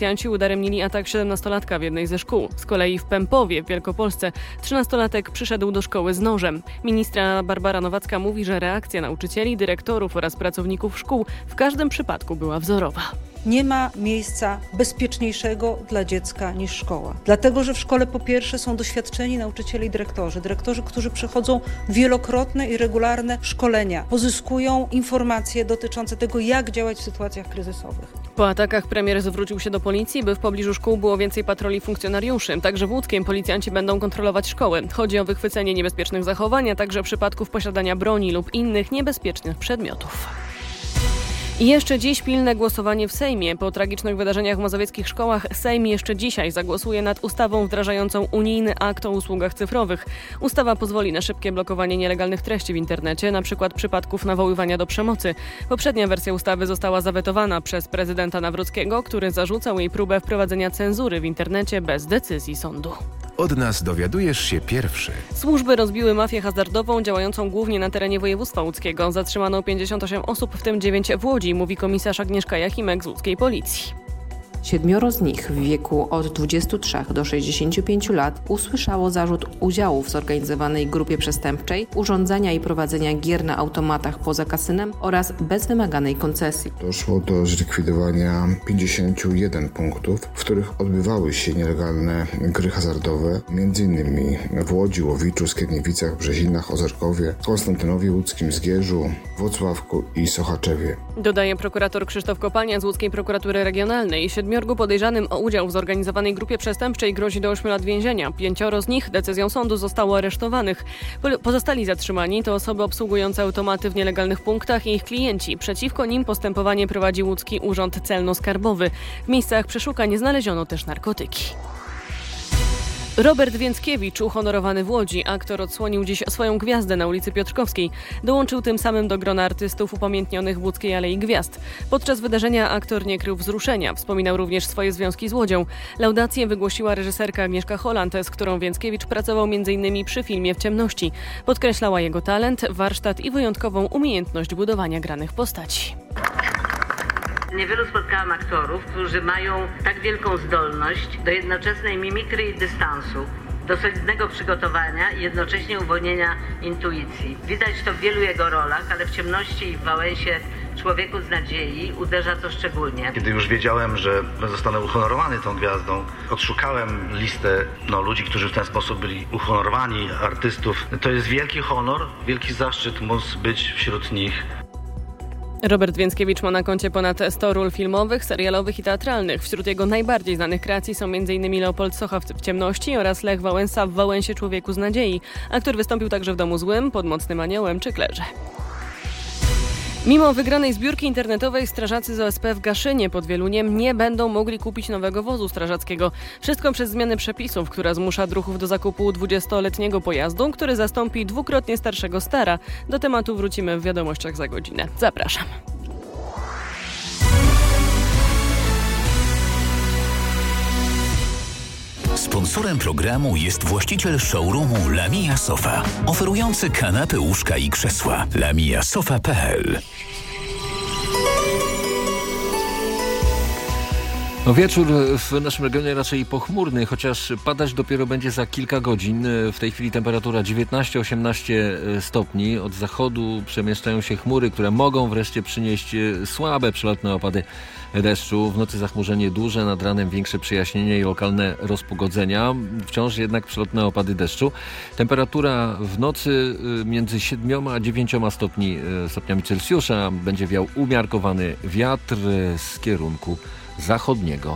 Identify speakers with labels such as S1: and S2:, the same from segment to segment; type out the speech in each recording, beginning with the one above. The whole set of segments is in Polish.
S1: Policjanci udaremnili atak 17-latka w jednej ze szkół. Z kolei w Pępowie w Wielkopolsce 13-latek przyszedł do szkoły z nożem. Ministra Barbara Nowacka mówi, że reakcja nauczycieli, dyrektorów oraz pracowników szkół w każdym przypadku była wzorowa.
S2: Nie ma miejsca bezpieczniejszego dla dziecka niż szkoła. Dlatego, że w szkole po pierwsze są doświadczeni nauczyciele i dyrektorzy, którzy przechodzą wielokrotne i regularne szkolenia, pozyskują informacje dotyczące tego, jak działać w sytuacjach kryzysowych.
S1: Po atakach premier zwrócił się do policji, by w pobliżu szkół było więcej patroli funkcjonariuszy. Także w Łódzkiem policjanci będą kontrolować szkoły. Chodzi o wychwycenie niebezpiecznych zachowań, a także przypadków posiadania broni lub innych niebezpiecznych przedmiotów. I jeszcze dziś pilne głosowanie w Sejmie. Po tragicznych wydarzeniach w mazowieckich szkołach Sejm jeszcze dzisiaj zagłosuje nad ustawą wdrażającą unijny akt o usługach cyfrowych. Ustawa pozwoli na szybkie blokowanie nielegalnych treści w internecie, np. przypadków nawoływania do przemocy. Poprzednia wersja ustawy została zawetowana przez prezydenta Nawrockiego, który zarzucał jej próbę wprowadzenia cenzury w internecie bez decyzji sądu.
S3: Od nas dowiadujesz się pierwszy.
S1: Służby rozbiły mafię hazardową działającą głównie na terenie województwa łódzkiego. Zatrzymano 58 osób, w tym 9 w Łodzi, mówi komisarz Agnieszka Jachimek z łódzkiej policji.
S4: 7 z nich w wieku od 23 do 65 lat usłyszało zarzut udziału w zorganizowanej grupie przestępczej, urządzania i prowadzenia gier na automatach poza kasynem oraz bez wymaganej koncesji.
S5: Doszło do zlikwidowania 51 punktów, w których odbywały się nielegalne gry hazardowe, m.in. w Łodzi, Łowiczu, Skierniewicach, Brzezinach, Ozerkowie, Konstantynowie Łódzkim, Zgierzu, Włocławku i Sochaczewie.
S1: Dodaje prokurator Krzysztof Kopalnia z Łódzkiej Prokuratury Regionalnej. 7 podejrzanym o udział w zorganizowanej grupie przestępczej grozi do 8 lat więzienia. 5 z nich decyzją sądu zostało aresztowanych. Pozostali zatrzymani to osoby obsługujące automaty w nielegalnych punktach i ich klienci. Przeciwko nim postępowanie prowadzi Łódzki Urząd Celno-Skarbowy. W miejscach przeszukań znaleziono też narkotyki. Robert Więckiewicz, uhonorowany w Łodzi, aktor odsłonił dziś swoją gwiazdę na ulicy Piotrkowskiej. Dołączył tym samym do grona artystów upamiętnionych w łódzkiej Alei Gwiazd. Podczas wydarzenia aktor nie krył wzruszenia. Wspominał również swoje związki z Łodzią. Laudację wygłosiła reżyserka Agnieszka Holland, z którą Więckiewicz pracował m.in. przy filmie W ciemności. Podkreślała jego talent, warsztat i wyjątkową umiejętność budowania granych postaci.
S6: Niewielu spotkałam aktorów, którzy mają tak wielką zdolność do jednoczesnej mimikry i dystansu, do solidnego przygotowania i jednocześnie uwolnienia intuicji. Widać to w wielu jego rolach, ale w ciemności i w Wałęsie Człowieku z nadziei uderza to szczególnie.
S7: Kiedy już wiedziałem, że zostanę uhonorowany tą gwiazdą, odszukałem listę ludzi, którzy w ten sposób byli uhonorowani, artystów. To jest wielki honor, wielki zaszczyt móc być wśród nich.
S1: Robert Więckiewicz ma na koncie ponad 100 ról filmowych, serialowych i teatralnych. Wśród jego najbardziej znanych kreacji są m.in. Leopold Socha w ciemności oraz Lech Wałęsa w Wałęsie Człowieku z nadziei. Aktor wystąpił także w Domu złym, Pod mocnym aniołem czy Klerze. Mimo wygranej zbiórki internetowej strażacy z OSP w Gaszynie pod Wieluniem nie będą mogli kupić nowego wozu strażackiego. Wszystko przez zmianę przepisów, która zmusza druhów do zakupu 20-letniego pojazdu, który zastąpi dwukrotnie starszego Stara. Do tematu wrócimy w wiadomościach za godzinę. Zapraszam.
S8: Sponsorem programu jest właściciel showroomu Lamia Sofa, oferujący kanapy, łóżka i krzesła. lamiasofa.pl.
S9: Wieczór w naszym regionie raczej pochmurny, chociaż padać dopiero będzie za kilka godzin. W tej chwili temperatura 19-18 stopni. Od zachodu przemieszczają się chmury, które mogą wreszcie przynieść słabe przelotne opady deszczu. W nocy zachmurzenie duże, nad ranem większe przejaśnienie i lokalne rozpogodzenia. Wciąż jednak przelotne opady deszczu. Temperatura w nocy między 7 a 9 stopniami Celsjusza. Będzie wiał umiarkowany wiatr z kierunku zachodniego.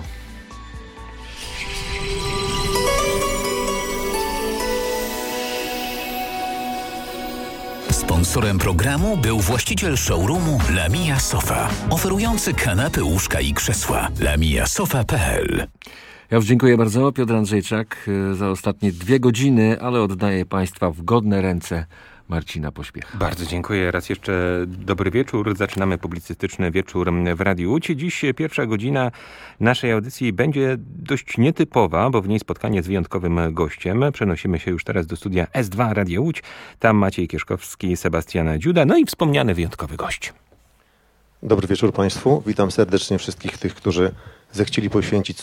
S8: Sponsorem programu był właściciel showroomu Lamia Sofa, oferujący kanapy, łóżka i krzesła. lamiasofa.pl.
S9: Ja już dziękuję bardzo. Piotr Andrzejczak za ostatnie 2 godziny, ale oddaję Państwa w godne ręce Marcina Pośpiecha.
S10: Bardzo dziękuję. Raz jeszcze dobry wieczór. Zaczynamy publicystyczny wieczór w Radiu Łódź. Dziś pierwsza godzina naszej audycji będzie dość nietypowa, bo w niej spotkanie z wyjątkowym gościem. Przenosimy się już teraz do studia S2 Radia Łódź. Tam Maciej Kieszkowski, Sebastiana Dziuda, no i wspomniany wyjątkowy gość.
S11: Dobry wieczór Państwu. Witam serdecznie wszystkich tych, którzy zechcieli poświęcić